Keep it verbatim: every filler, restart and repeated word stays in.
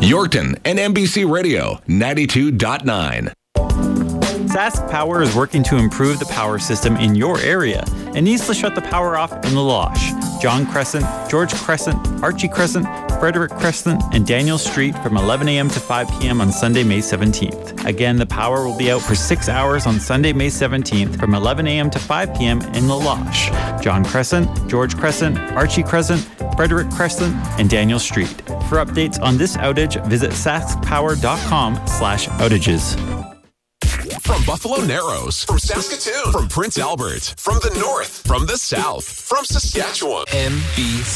Yorkton and N B C Radio ninety-two point nine. Sask Power is working to improve the power system in your area and needs to shut the power off in the Losh, John Crescent, George Crescent, Archie Crescent, Frederick Crescent, and Daniel Street from eleven a.m. to five p.m. on Sunday, May seventeenth. Again, the power will be out for six hours on Sunday, May seventeenth from eleven a.m. to five p.m. in the Losh, John Crescent, George Crescent, Archie Crescent, Frederick Crescent, and Daniel Street. For updates on this outage, visit saskpower.com slash outages. From Buffalo Narrows, from Saskatoon, from Prince Albert, from the north, from the south, from Saskatchewan. N B C